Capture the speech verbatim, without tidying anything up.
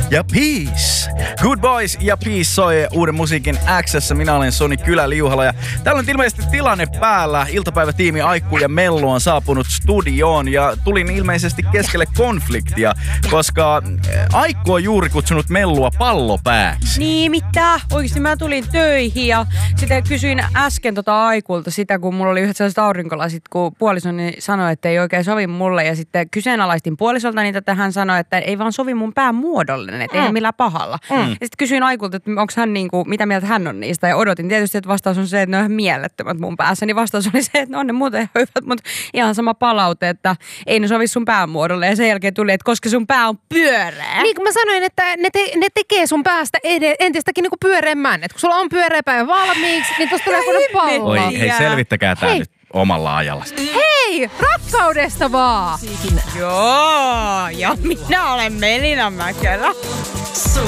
ja Peace. Good Boys ja Peace soi uuden musiikin X:ssä. Minä olen Soni Kylä-Liuhala ja täällä on ilmeisesti tilanne päällä. Iltapäivätiimi Aikku ja Mellu on saapunut studioon ja tulin ilmeisesti keskelle konfliktia, koska Aikku on juuri kutsunut Mellua pallopääksi. Niin, mitä? Oikeasti mä tulin töihin ja sitten kysyin äsken tota Aikulta sitä, kun mulla oli yhdet sellaiset aurinkolasit, kun puolisoni sanoi, että ei oikein sovi mulle ja sitten kyseenalaistin puolisolta niitä, että hän sanoi, että ei vaan sovi mun pään muodollinen, että mm. ei millään pahalla. Mm. Ja sitten kysyin Aikulta, että onko hän niinku, mitä mieltä hän on niistä ja odotin tietysti, että vastaus on se, että ne on ihan mielettömät mun päässä, niin vastaus oli se, että no on ne muuten ihan hyvät, mutta ihan sama palaute, että ei ne sovi sun pään muodolle ja sen jälkeen tuli, että koska sun pää on pyöreä. Niin kuin mä sanoin, että ne, te, ne tekee sun päästä ed- entistäkin niinku pyöreämmän, että kun sulla on pyöreä pää valmiiksi, niin tosta tulee kunnon pallo. Oi, hei, selvittäkää tää hei. nyt omalla ajalla. Hei, rakkaudesta vaan! Joo, ja minä olen Melina Mäkelä.